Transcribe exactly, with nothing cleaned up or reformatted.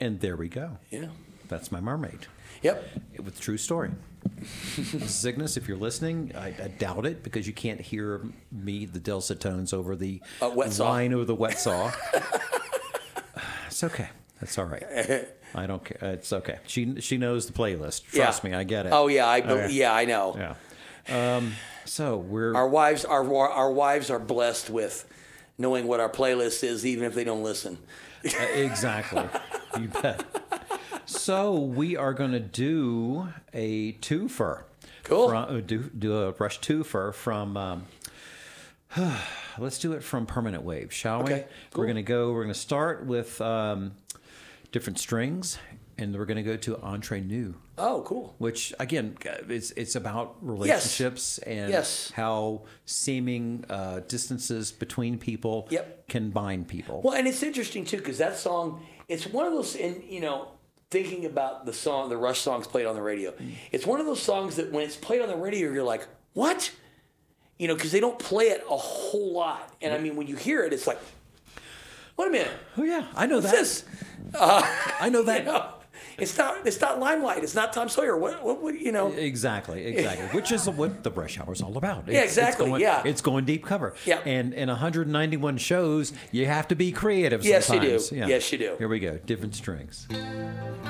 And there we go. Yeah. That's my mermaid. Yep. With true story. Cygnus, if you're listening, I, I doubt it because you can't hear me, the dulcet tones over the uh, wet saw. whine of the wet saw. It's okay. That's all right. I don't care. It's okay. She she knows the playlist. Trust yeah. me, I get it. Oh yeah, I okay. yeah I know. Yeah. Um, so we're our wives our our wives are blessed with knowing what our playlist is, even if they don't listen. uh, exactly. You bet. So we are going to do a twofer. Cool. From, uh, do do a Rush twofer from. Um, let's do it from Permanent Wave, shall we? Okay. Cool. We're going to go. We're going to start with um, Different Strings, and we're going to go to Entre Nous. Oh, cool. Which again, it's it's about relationships yes. and yes. how seeming uh, distances between people yep. can bind people. Well, and it's interesting too because that song, it's one of those, and you know, thinking about the song, the Rush songs played on the radio, mm. it's one of those songs that when it's played on the radio, you're like, what? You know, because they don't play it a whole lot, and I mean, when you hear it, it's like, wait a minute. Oh yeah, I know What's that. This? Uh, I know that. You know, it's not. It's not Limelight. It's not Tom Sawyer. What? What? what you know? Exactly. Exactly. Which is what the Rush Hour is all about. It's, yeah. Exactly. It's going, yeah. It's going deep cover. Yeah. And in one hundred ninety-one shows, you have to be creative. Yes, sometimes. you do. Yeah. Yes, you do. Here we go. Different Strings.